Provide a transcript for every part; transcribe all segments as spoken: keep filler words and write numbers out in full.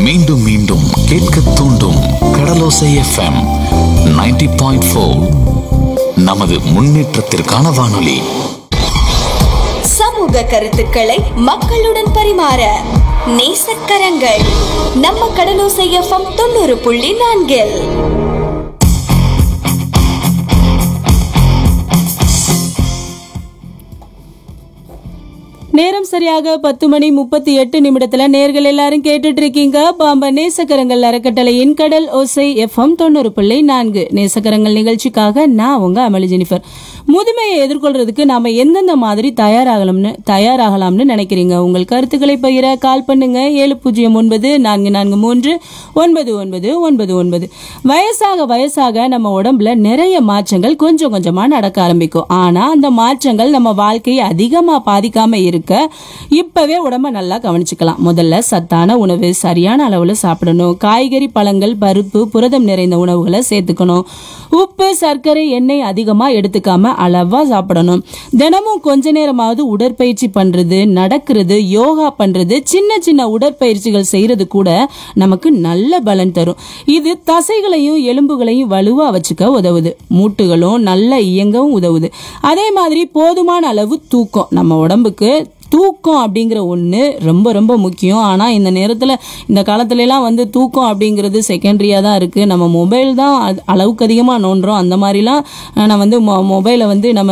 மீண்டும் மீண்டும் கேட்க தூண்டும் கடலோசை எஃப்எம் நைன்டி பாயிண்ட் ஃபோர். நமது முன்னேற்றத்திற்கான வானொலி. சமூக கருத்துக்களை மக்களுடன் பரிமாற நேசக்கரங்கள் நம்ம கடலோசை எஃப்எம் தொண்ணூறு புள்ளி நான்கில். நேரம் சரியாக பத்து மணி முப்பத்தி எட்டு நிமிடத்துல நேர்கள் எல்லாரும் கேட்டுட்டு இருக்கீங்க பாம்பன் நேசக்கரங்கள் அறக்கட்டளையின் கடல் ஓசை எஃப்எம் தொண்ணூறு புள்ளி நான்கு. நேசக்கரங்கள் நிகழ்ச்சிக்காக நான் உங்க அமளி ஜெனிஃபர். முதுமையை எதிர்கொள்றதுக்கு நாம எந்தெந்த மாதிரி தயாராகலாம்னு தயாராகலாம்னு நினைக்கிறீங்க? உங்கள் கருத்துக்களை பகிர கால் பண்ணுங்க. ஏழு பூஜ்ஜியம் ஒன்பது நான்கு நான்கு மூன்று ஒன்பது ஒன்பது ஒன்பது ஒன்பது. வயசாக வயசாக நம்ம உடம்புல நிறைய மாற்றங்கள் கொஞ்சம் கொஞ்சமா நடக்க ஆரம்பிக்கும். ஆனா அந்த மாற்றங்கள் நம்ம வாழ்க்கையை அதிகமா பாதிக்காம இருக்க இப்பவே உடம்ப நல்லா கவனிச்சுக்கலாம். முதல்ல சத்தான உணவு சரியான அளவுல சாப்பிடணும். காய்கறி, பழங்கள், பருப்பு, புரதம் நிறைந்த உணவுகளை சேர்த்துக்கணும். உப்பு, சர்க்கரை, எண்ணெய் அதிகமா எடுத்துக்காம அளவா சாப்பிடணும். தினமும் கொஞ்ச நேரமாவது உடற்பயிற்சி பண்றது, நடக்கிறது, யோகா பண்றது, சின்ன சின்ன உடற்பயிற்சிகள் செய்யறது கூட நமக்கு நல்ல பலன் தரும். இது தசைகளையும் எலும்புகளையும் வலுவா வச்சுக்க உதவுது. மூட்டுகளும் நல்ல இயங்கவும் உதவுது. அதே மாதிரி போதுமான அளவு தூக்கம். நம்ம உடம்புக்கு தூக்கம் அப்படிங்கிற ஒன்று ரொம்ப ரொம்ப முக்கியம். ஆனால் இந்த நேரத்தில் இந்த காலத்துலலாம் வந்து தூக்கம் அப்படிங்கிறது செகண்டரியாக தான் இருக்குது. நம்ம மொபைல் தான் அளவுக்கு அதிகமாக நோண்டுறோம். அந்த மாதிரிலாம் நான் வந்து மொ மொபைலை வந்து நம்ம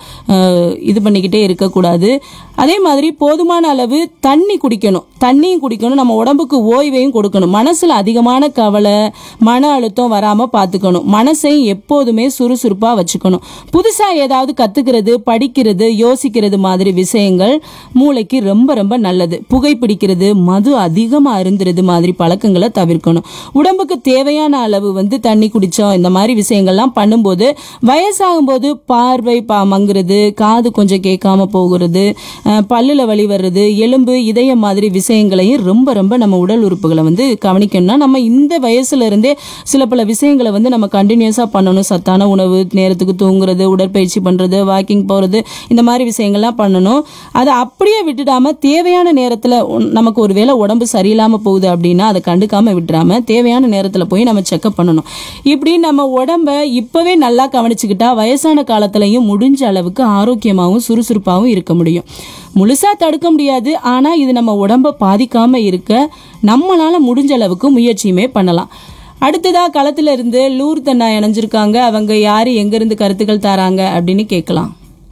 இது பண்ணிக்கிட்டே இருக்கக்கூடாது. அதே மாதிரி போதுமான அளவு தண்ணி குடிக்கணும். தண்ணியும் குடிக்கணும். நம்ம உடம்புக்கு ஓய்வையும் கொடுக்கணும். மனசில் அதிகமான கவலை, மன அழுத்தம் வராமல் பார்த்துக்கணும். மனசையும் எப்போதுமே சுறுசுறுப்பாக வச்சுக்கணும். புதுசாக ஏதாவது கற்றுக்கிறது, படிக்கிறது, யோசிக்கிறது மாதிரி விஷயங்கள் மூளைக்கு ரொம்ப ரொம்ப நல்லது. புகைப்பிடிக்கிறது, மது அதிகமாக அருந்துறது மாதிரி பழக்கங்களை தவிர்க்கணும். உடம்புக்கு தேவையான அளவு வந்து தண்ணி குடிச்சோம் இந்த மாதிரி விஷயங்கள்லாம் பண்ணும்போது வயசாகும் போது பார்வை பா மங்குறது, காது கொஞ்சம் கேட்காம போகிறது, பல்லுல வலி வர்றது, எலும்பு, இதயம் மாதிரி விஷயங்களையும் ரொம்ப ரொம்ப நம்ம உடல் உறுப்புகளை வந்து கவனிக்கணும்னா நம்ம இந்த வயசுல இருந்தே சில பல விஷயங்களை வந்து நம்ம கண்டினியூஸா பண்ணணும். சத்தான உணவு, நேரத்துக்கு தூங்குறது, உடற்பயிற்சி பண்றது, வாக்கிங் போறது, இந்த மாதிரி விஷயங்கள்லாம் பண்ணணும். அதை அப்படியே விட்டுடாம தேவையான நேரத்துல நமக்கு ஒரு வேளை உடம்பு சரியில்லாம போகுது அப்படின்னா அதை கண்டுக்காம விட்டுறாம தேவையான நேரத்துல போய் நம்ம செக்அப் பண்ணணும். இப்படி நம்ம உடம்ப இப்பவே நல்லா கவனிச்சுக்கிட்டா வயசான காலத்திலையும் முடிஞ்ச அளவுக்கு ஆரோக்கியமாகவும் சுறுசுறுப்பாகவும் இருக்க முடியும். முழுசா தடுக்க முடியாது, ஆனா இது நம்ம உடம்ப பாதிக்காம இருக்க நம்மளால முடிஞ்ச அளவுக்கு முயற்சியுமே பண்ணலாம். அடுத்ததா களத்துல இருந்து லூர் தண்ணா இணைஞ்சிருக்காங்க. அவங்க யாரு, எங்க இருந்து கருத்துக்கள் தராங்க அப்படின்னு கேட்கலாம்.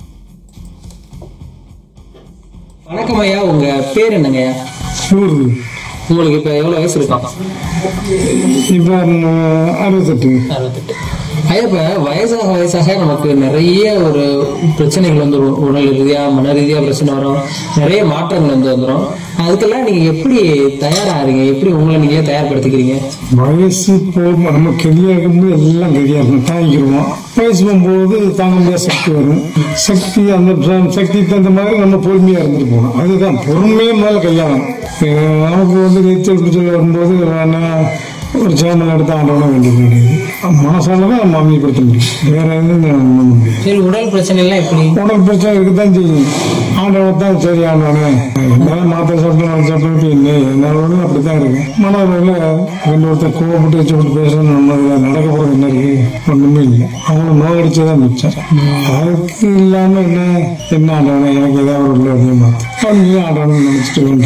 வணக்கம் ஐயா, உங்க பேர் என்னங்க? உங்களுக்கு இப்ப எவ்வளவு வயசு இருக்கும்? இப்ப அறுபத்தெட்டு. அறுபத்தெட்டு. ஐயா, இப்ப வயசாக வயசாக நமக்கு நிறைய ஒரு பிரச்சனைகள் வந்து உடல் ரீதியா, மன ரீதியா பிரச்சனை வரும். நிறைய மாற்றங்கள் வந்து வந்துடும். அதுக்கெல்லாம் நீங்க எப்படி தயாராகிறீங்க? எப்படி உங்களை நீங்களே தயார்படுத்திக்கிறீங்க? வயசு போகும், நம்ம கெதியா இருக்கும்போது எல்லாம் கெதியா இருக்கும், தாங்கிக்கிடுவோம். வயசு போகும்போது தாங்க முடியாத சக்தி வரும். சக்தி, அந்த சக்திக்கு தகுந்த மாதிரி நம்ம பொறுமையா இருந்துட்டு போகணும். அதுதான் பொறுமையே முதல்ல கையாளணும். நமக்கு வந்து நீச்சல் பிடிச்சல் வரும்போது ஒரு சேனல் எடுத்து ஆண்டவன வேண்டியது கிடையாது. மனசாலதான் நம்ம அமைதிப்படுத்த முடியும். வேற எதுவும் முடியாது. உடல் பிரச்சனை எல்லாம் எப்படி? உடல் பிரச்சனை இருக்குதான் செய்யும். ஆண்டவன் தான் சரி ஆண்டவனே என்னால மாத்திரை சாப்பிட்டு நாலு சாப்பிட்டு இல்லை என்னாலும் அப்படித்தான் இருக்கு. மனதில் ரெண்டு ஒருத்தர் கோவப்பட்டு வச்சு விட்டு பேசணும். நம்ம நடக்க போறது என்ன இருக்கு? ஒண்ணுமே இல்லை. அவங்கள நோகடிச்சதான் மிச்சம். அதுக்கு இல்லாம என்ன என்ன ஆண்டவனே எனக்கு ஏதாவது ஒரு அதிகமாக ஆண்டவனை நினைச்சிட்டு